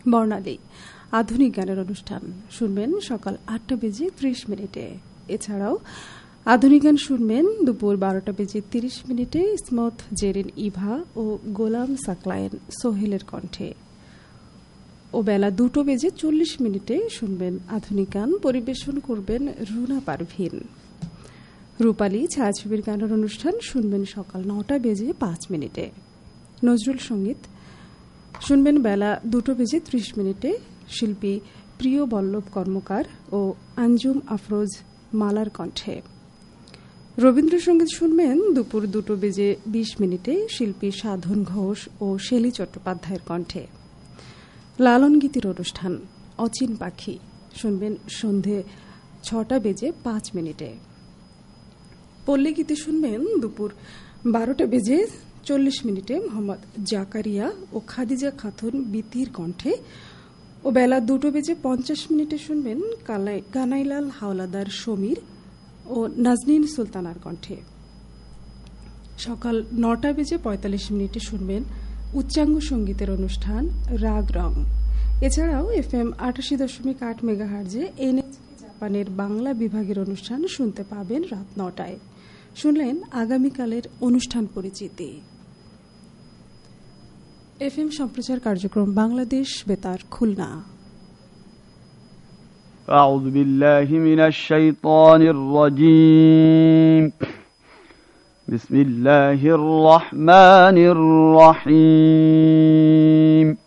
বর্ণালী আধুনিক গানের অনুষ্ঠান শুনবেন সকাল ৮:৩০। এছাড়াও আধুনিক গান শুনবেন দুপুর ১২:৩০। স্মথ জেরিন ইভা ও গোলাম সাকলায়েন সোহেলের কণ্ঠে ও বেলা ২:৪০ শুনবেন আধুনিক গান, পরিবেশন করবেন রুনা পারভিন। রূপালী ছায়াছবির গানের অনুষ্ঠান শুনবেন সকাল ৯:৫। নজরুল সঙ্গীত শুনবেন বেলা ২:৩০। শিল্পী প্রিয় বল্লভ কর্মকার ও আঞ্জুম আফরোজ মালার কণ্ঠে। রবীন্দ্রসঙ্গীত শুনবেন দুপুর ২:২০। শিল্পী সাধন ঘোষ ও শেলী চট্টোপাধ্যায়ের কণ্ঠে। লালন গীতির অনুষ্ঠান অচিন পাখি শুনবেন সন্ধে ৬:০৫। পল্লী গীতি শুনবেন দুপুর ১২:৪০। মোহাম্মদ জাকারিয়া ও খাদিজা খাতুন বিতির কণ্ঠে ও বেলা ২:৫০ শুনবেন কানাইলাল হাওলাদার সমীর ও নাজনীন সুলতানার কণ্ঠে। সকাল ৯:৪৫ শুনবেন উচ্চাঙ্গ সঙ্গীতের অনুষ্ঠান রাগ রং। এছাড়াও FM ৮৮.৮ মেগাহার্জে NHK জাপানের বাংলা বিভাগের অনুষ্ঠান শুনতে পাবেন রাত ৯টায়। শুনলেন আগামীকালের অনুষ্ঠান পরিচিতি। FM সম্প্রচার কার্যক্রম বাংলাদেশ বেতার খুলনা। أعوذ بالله من الشيطان الرجيم. بسم الله الرحمن الرحيم.